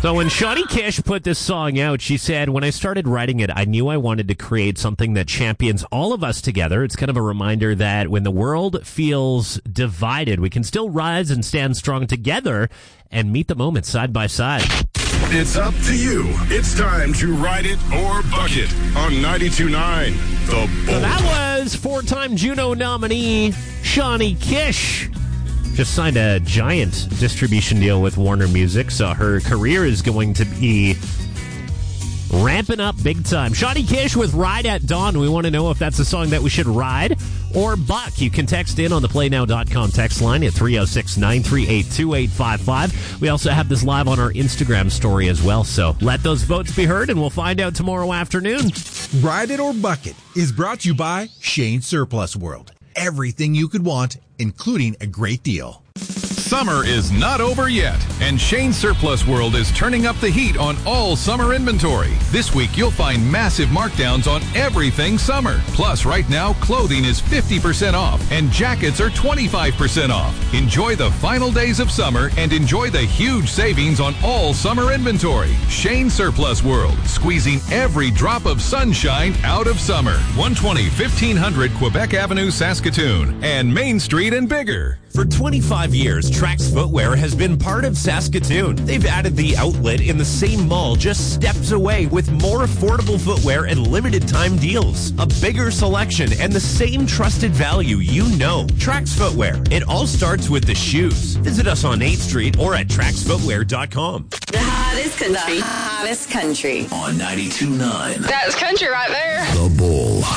So when Shawnee Kish put this song out, she said, when I started writing it, I knew I wanted to create something that champions all of us together. It's kind of a reminder that when the world feels divided, we can still rise and stand strong together and meet the moment side by side. It's up to you. It's time to ride it or buck it on 92.9 The Bull. So that was four-time Juno nominee Shawnee Kish. Just signed a giant distribution deal with Warner Music, so her career is going to be ramping up big time. Shawnee Kish with Ride at Dawn. We want to know if that's a song that we should ride or buck. You can text in on the playnow.com text line at 306-938-2855. We also have this live on our Instagram story as well, so let those votes be heard, and we'll find out tomorrow afternoon. Ride It or Buck It is brought to you by Shane Surplus World. Everything you could want, including a great deal. Summer is not over yet, and Shane Surplus World is turning up the heat on all summer inventory. This week, you'll find massive markdowns on everything summer. Plus, right now, clothing is 50% off, and jackets are 25% off. Enjoy the final days of summer and enjoy the huge savings on all summer inventory. Shane Surplus World, squeezing every drop of sunshine out of summer. 120 1500 Quebec Avenue, Saskatoon, and Main Street and Bigger. For 25 years, Trax Footwear has been part of Saskatoon. They've added the outlet in the same mall just steps away with more affordable footwear and limited time deals. A bigger selection and the same trusted value you know. Trax Footwear. It all starts with the shoes. Visit us on 8th Street or at traxfootwear.com. The hottest country. The hottest country. On 92.9 That's country right there. The Bull.